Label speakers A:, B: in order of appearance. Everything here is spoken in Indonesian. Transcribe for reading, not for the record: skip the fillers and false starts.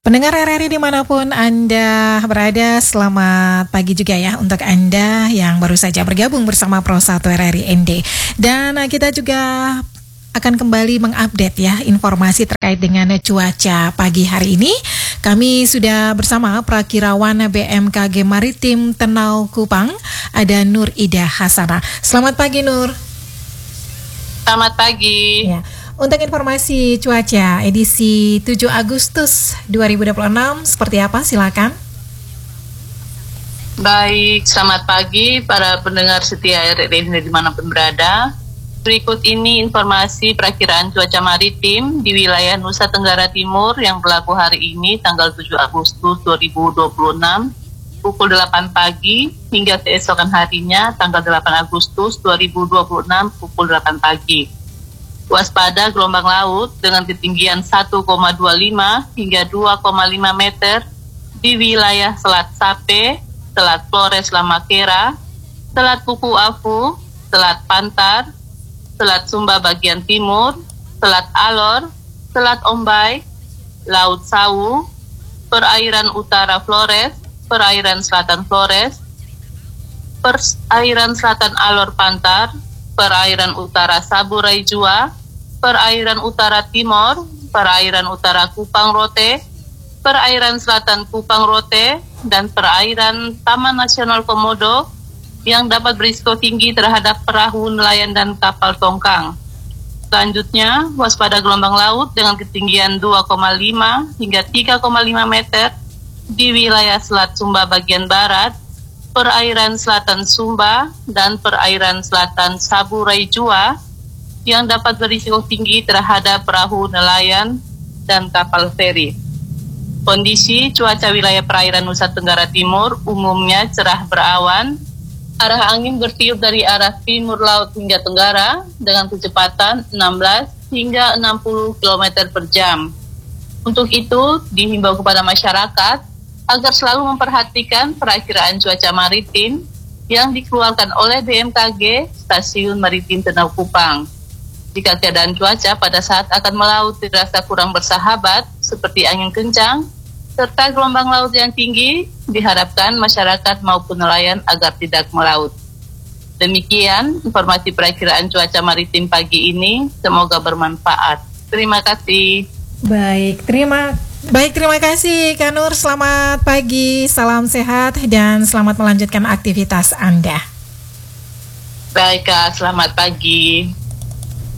A: Pendengar RRI dimanapun Anda berada, selamat pagi juga ya untuk Anda yang baru saja bergabung bersama Pro 1 RRI ND. Dan kita juga akan kembali mengupdate ya informasi terkait dengan cuaca pagi hari ini. Kami sudah bersama Prakirawan BMKG Maritim Tenau Kupang, ada Nur Ida Hasana. Selamat pagi Nur.
B: Selamat pagi.
A: Ya. Untuk informasi cuaca edisi 7 Agustus 2026 seperti apa? Silakan.
B: Baik, selamat pagi para pendengar setia RRI dimanapun berada. Berikut ini informasi perakiraan cuaca maritim di wilayah Nusa Tenggara Timur yang berlaku hari ini tanggal 7 Agustus 2026 pukul 8 pagi hingga keesokan harinya tanggal 8 Agustus 2026 pukul 8 pagi. Waspada gelombang laut dengan ketinggian 1,25 hingga 2,5 meter di wilayah Selat Sape, Selat Flores Lamakera, Selat Kuku Afu, Selat Pantar, Selat Sumba bagian timur, Selat Alor, Selat Ombai, Laut Sawu, perairan utara Flores, perairan selatan Flores, perairan selatan Alor Pantar, perairan utara Saburai Jua, perairan utara Timor, perairan utara Kupang Rote, perairan selatan Kupang Rote, dan perairan Taman Nasional Komodo yang dapat berisiko tinggi terhadap perahu nelayan dan kapal tongkang. Selanjutnya, waspada gelombang laut dengan ketinggian 2,5 hingga 3,5 meter di wilayah Selat Sumba bagian barat, perairan selatan Sumba, dan perairan selatan Saburai Jua yang dapat berisiko tinggi terhadap perahu nelayan dan kapal feri. Kondisi cuaca wilayah perairan Nusa Tenggara Timur umumnya cerah berawan, arah angin bertiup dari arah timur laut hingga tenggara dengan kecepatan 16 hingga 60 km per jam. Untuk itu, dihimbau kepada masyarakat agar selalu memperhatikan perakiraan cuaca maritim yang dikeluarkan oleh BMKG Stasiun Maritim Tenau Kupang. Jika keadaan cuaca pada saat akan melaut dirasa kurang bersahabat, seperti angin kencang, serta gelombang laut yang tinggi, diharapkan masyarakat maupun nelayan agar tidak melaut. Demikian informasi perakiraan cuaca maritim pagi ini, semoga bermanfaat. Terima kasih.
A: Baik, terima kasih Kak Nur, selamat pagi, salam sehat, dan selamat melanjutkan aktivitas Anda.
B: Baik Kak, selamat pagi.